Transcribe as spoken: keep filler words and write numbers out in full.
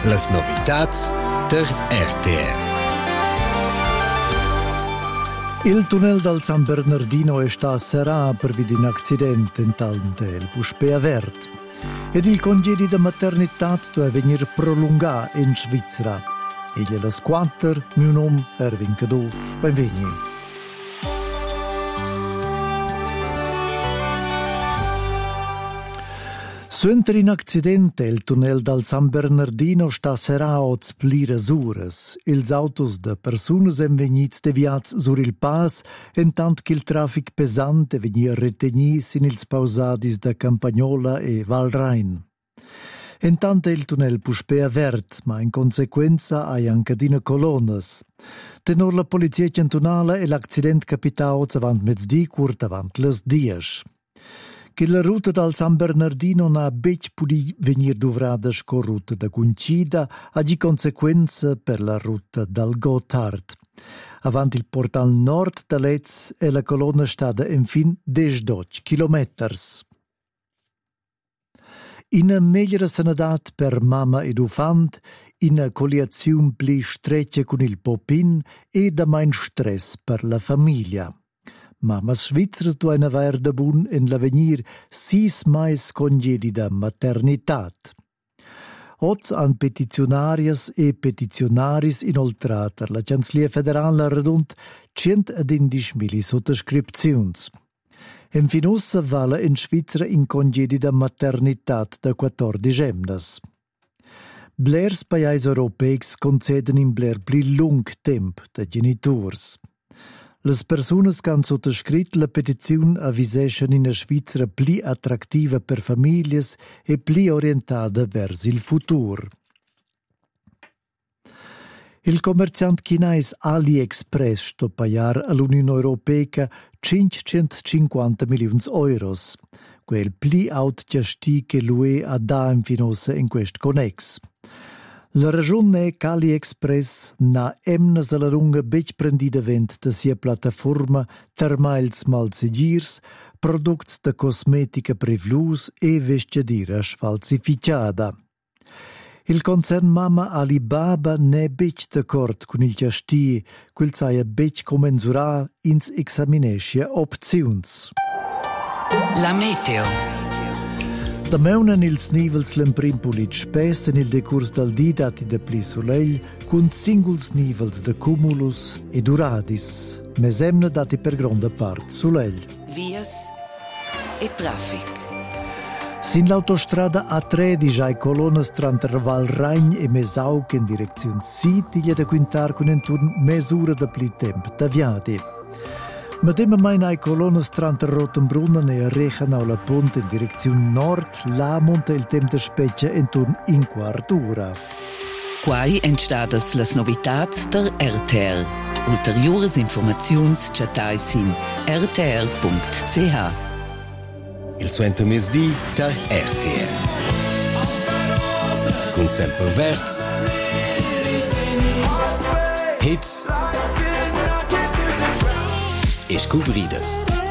Las novitats der R T R. Il tunnel del San Bernardino è sta serà per un accidente in tante il Puspea Vert. Ed il congedo di maternità deve venire prolungato in Svizzera. E la squatter, mio nome è Erwin Cadoff. Benvenuti. Suenter in accidente il tunnel del San Bernardino sta serrao splires uras. Ils autos de persunas en vegnits deviats sur il pas, entant che il traffic pesante venia retegnis in ils pausadis da Campagnola e Val Rhein. Entant il tunnel Puspea Vert, ma in conseguenza hai anche dine colonnas. Tenor la polizia cantonala e l'accident capitao avant mezzdi curt avant les dies. Che la ruta dal San Bernardino na bec pudi venir duvrada sco ruta da Guncida ha di conseguenza per la ruta dal Gotthard. Avant il portal nord da Letz e la colonna stada infin dodici chilometers. In megliore sanadat per mamma ed ufant, in coliazione pli streccia con il popin e da mein stress per la famiglia. Mamas Svizzers duein aver da bun en l'avenir sis mais congedi da maternitat. Oz an petitionarias e petitionaris inoltrata la Canzlia Federale radund centadindicimila sottoscripziuns. En finussa vala in Svizzera in congedi da maternitat da quattordici emnas. Blers paiais europeics conceden in bler pli lung temp da genitors. Las persunas che han sottoscrit la petiziun aviseschen in a Svizzera pli attractiva per familias e pli orientada vers il futur. Il commerciant chinais AliExpress sto paiar all'Unione Europea cinquecentocinquanta milioni euros, quel pli aut giasti che l'U E ha da infinosa in quest connex. La ragione è che AliExpress na emnas alla lunga bec prendida vent da sia piattaforma termails malsegirs, products da cosmetica prevlus e vestidiras falsificada. Il concern Mama Alibaba ne bec d'accordo con il giasti, quel saia bec commensura ins examinescia opziuns. La meteo. Da meunan ils nivels l'emprim pulit spess en il decurs dal di dati de pli soleil cun singuls nivels de cumulus e duradis, mesemna dati per gronda part soleil. Vias e traffic. Sin l'autostrada A tredici ai colonnas tra Val Rhein e Mesauc in direzione Siti gli da quintar con enturn mesura de pli temp da viadi. Ma demma mai ai colonnas tra Rotenbrunnen e Rechenau la Ponte in direzione nord, là monta il tempo de speccia intorno in quartura. Quai entstadas las novitats der R T R. Ulteriores informaziuns chatais in r t r punct c h. Il suento mesdi der R T R. Con sempre verz. Hits. E scobridas.